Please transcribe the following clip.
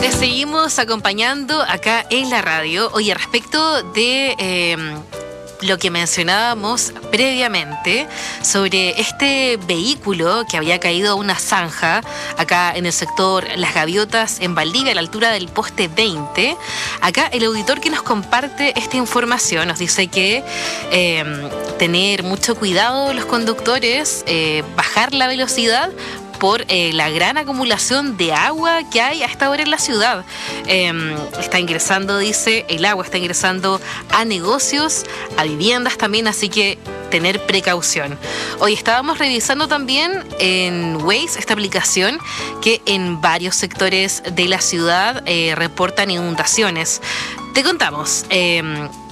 Les seguimos acompañando acá en la radio. Oye, respecto de lo que mencionábamos previamente sobre este vehículo que había caído a una zanja acá en el sector Las Gaviotas en Valdivia, a la altura del poste 20. Acá el auditor que nos comparte esta información nos dice que tener mucho cuidado los conductores, bajar la velocidad por la gran acumulación de agua que hay a esta hora en la ciudad. Está ingresando, dice, el agua está ingresando a negocios, a viviendas también, así que tener precaución. Hoy estábamos revisando también en Waze, esta aplicación, que en varios sectores de la ciudad reportan inundaciones. Te contamos.